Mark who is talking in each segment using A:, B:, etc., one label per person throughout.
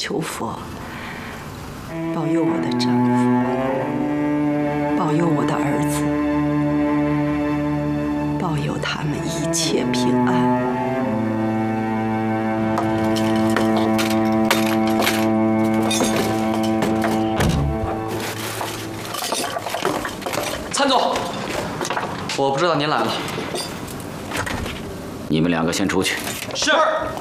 A: 求佛保佑我的丈夫，保佑我的儿子，保佑他们一切平安。
B: 参总，我不知道您来了。
C: 你们两个先出去。
B: 是。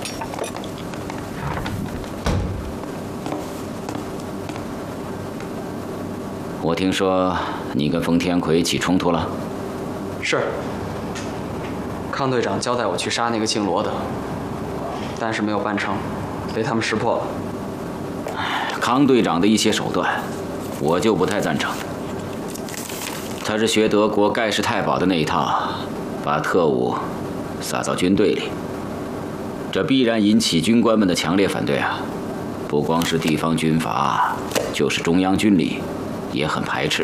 C: 我听说你跟冯天魁起冲突了。
B: 是。康队长交代我去杀那个姓罗的，但是没有办成，被他们识破了。
C: 康队长的一些手段，我就不太赞成。他是学德国盖世太保的那一套，把特务撒到军队里，这必然引起军官们的强烈反对啊！不光是地方军阀，就是中央军力也很排斥。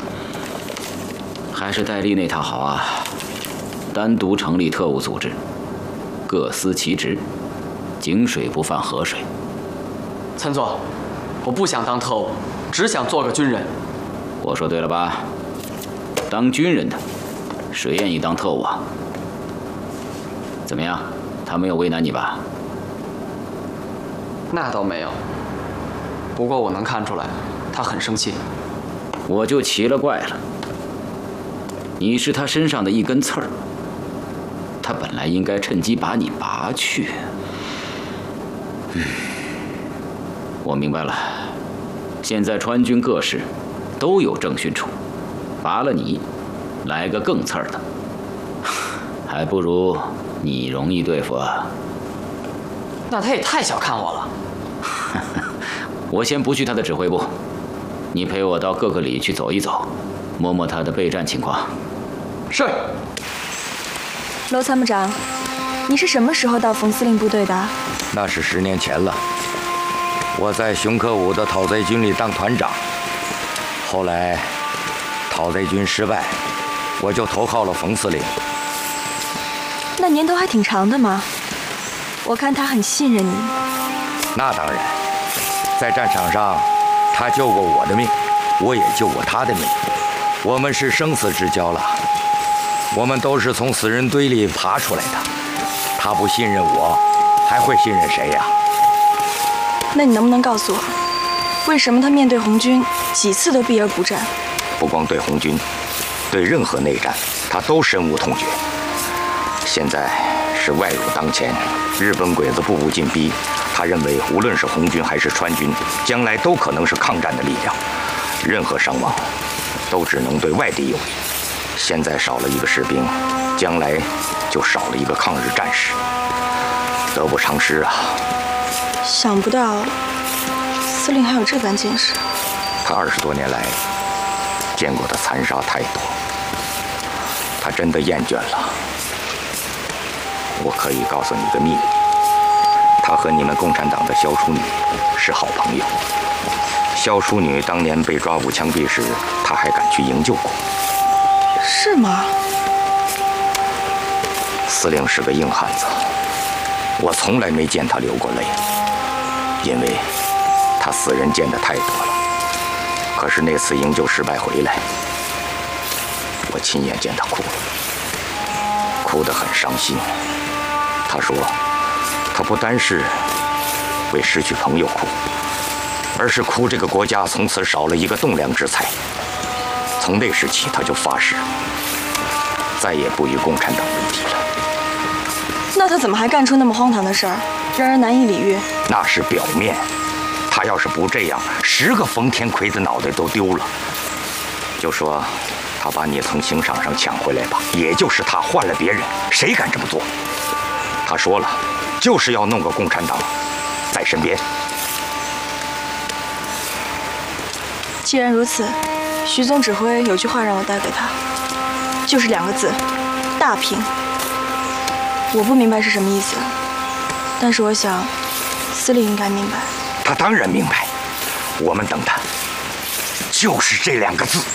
C: 还是戴笠那套好啊，单独成立特务组织，各司其职，井水不犯河水。
B: 参总，我不想当特务，只想做个军人。
C: 我说对了吧？当军人的，谁愿意当特务啊？怎么样？他没有为难你吧？
B: 那倒没有。不过我能看出来，他很生气。
C: 我就奇了怪了，你是他身上的一根刺儿，他本来应该趁机把你拔去。我明白了，现在川军各师都有郑训处，拔了你，来个更刺儿的，还不如你容易对付啊。
B: 那他也太小看我了。
C: 我先不去他的指挥部，你陪我到各个里去走一走，摸摸他的备战情况。
B: 是。
D: 罗参谋长，你是什么时候到冯司令部队的？
E: 那是10年前了。我在熊克武的讨贼军里当团长，后来讨贼军失败，我就投靠了冯司令。
D: 那年头还挺长的嘛。我看他很信任你。
E: 那当然，在战场上，他救过我的命，我也救过他的命，我们是生死之交了。我们都是从死人堆里爬出来的，他不信任我，还会信任谁呀？
D: 那你能不能告诉我，为什么他面对红军几次都避而不战？
E: 不光对红军，对任何内战，他都深恶痛绝。现在是外辱当前，日本鬼子步步进逼，他认为无论是红军还是川军，将来都可能是抗战的力量，任何伤亡都只能对外敌有利。现在少了一个士兵，将来就少了一个抗日战士，得不偿失啊！
D: 想不到司令还有这般见识。
E: 他20多年来见过的残杀太多，他真的厌倦了。我可以告诉你个秘密，他和你们共产党的萧淑女是好朋友。萧淑女当年被抓捕枪毙时，他还赶去营救过。
D: 是吗？
E: 司令是个硬汉子，我从来没见他流过泪，因为他死人见得太多了。可是那次营救失败回来，我亲眼见他哭了，哭得很伤心。他说，他不单是为失去朋友哭，而是哭这个国家从此少了一个栋梁之才。从那时起，他就发誓，再也不与共产党为敌了。
D: 那他怎么还干出那么荒唐的事儿，让人难以理喻？
E: 那是表面，他要是不这样，10个冯天魁的脑袋都丢了。就说他把你从刑场上抢回来吧，也就是他换了别人，谁敢这么做？他说了，就是要弄个共产党在身边。
D: 既然如此，徐总指挥有句话让我带给他，就是2个字：大平。我不明白是什么意思，但是我想，司令应该明白。
E: 他当然明白，我们等他，就是这2个字。